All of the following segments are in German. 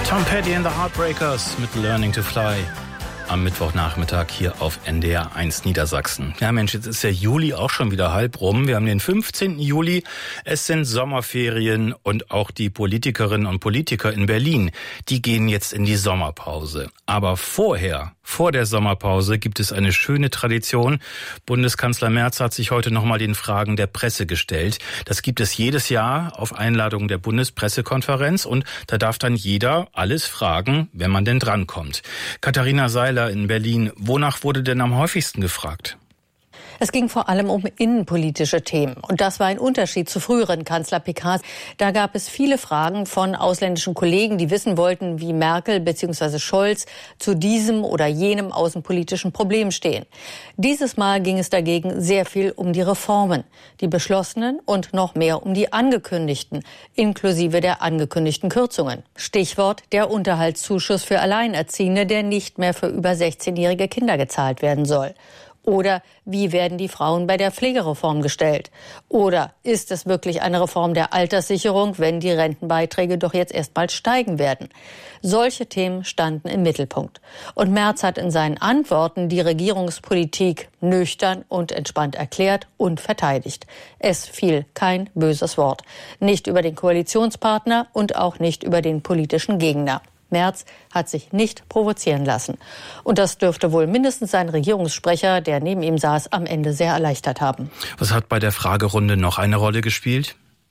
Tom Petty and the Heartbreakers mit Learning to Fly. Am Mittwochnachmittag hier auf NDR 1 Niedersachsen. Ja Mensch, jetzt ist der Juli auch schon wieder halb rum. Wir haben den 15. Juli. Es sind Sommerferien und auch die Politikerinnen und Politiker in Berlin, die gehen jetzt in die Sommerpause. Aber vor der Sommerpause gibt es eine schöne Tradition. Bundeskanzler Merz hat sich heute nochmal den Fragen der Presse gestellt. Das gibt es jedes Jahr auf Einladung der Bundespressekonferenz und da darf dann jeder alles fragen, wenn man denn drankommt. Katharina Seiler in Berlin, wonach wurde denn am häufigsten gefragt? Es ging vor allem um innenpolitische Themen. Und das war ein Unterschied zu früheren Kanzler-PKs. Da gab es viele Fragen von ausländischen Kollegen, die wissen wollten, wie Merkel bzw. Scholz zu diesem oder jenem außenpolitischen Problem stehen. Dieses Mal ging es dagegen sehr viel um die Reformen, die beschlossenen und noch mehr um die angekündigten, inklusive der angekündigten Kürzungen. Stichwort der Unterhaltszuschuss für Alleinerziehende, der nicht mehr für über 16-jährige Kinder gezahlt werden soll. Oder wie werden die Frauen bei der Pflegereform gestellt? Oder ist es wirklich eine Reform der Alterssicherung, wenn die Rentenbeiträge doch jetzt erstmal steigen werden? Solche Themen standen im Mittelpunkt. Und Merz hat in seinen Antworten die Regierungspolitik nüchtern und entspannt erklärt und verteidigt. Es fiel kein böses Wort. Nicht über den Koalitionspartner und auch nicht über den politischen Gegner. Merz hat sich nicht provozieren lassen. Und das dürfte wohl mindestens sein Regierungssprecher, der neben ihm saß, am Ende sehr erleichtert haben. Was hat bei der Fragerunde noch eine Rolle gespielt?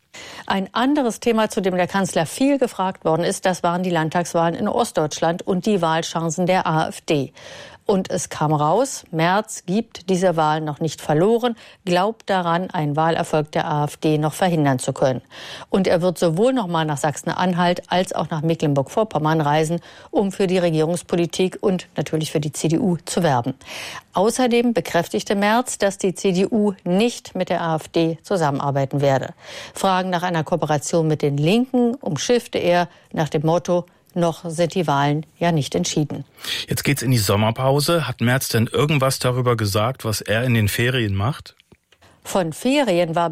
Ein anderes Thema, zu dem der Kanzler viel gefragt worden ist, das waren die Landtagswahlen in Ostdeutschland und die Wahlchancen der AfD. Und es kam raus, Merz gibt diese Wahl noch nicht verloren, glaubt daran, einen Wahlerfolg der AfD noch verhindern zu können. Und er wird sowohl noch mal nach Sachsen-Anhalt als auch nach Mecklenburg-Vorpommern reisen, um für die Regierungspolitik und natürlich für die CDU zu werben. Außerdem bekräftigte Merz, dass die CDU nicht mit der AfD zusammenarbeiten werde. Fragen nach einer Kooperation mit den Linken umschiffte er nach dem Motto: Noch sind die Wahlen ja nicht entschieden. Jetzt geht's in die Sommerpause. Hat Merz denn irgendwas darüber gesagt, was er in den Ferien macht? Von Ferien war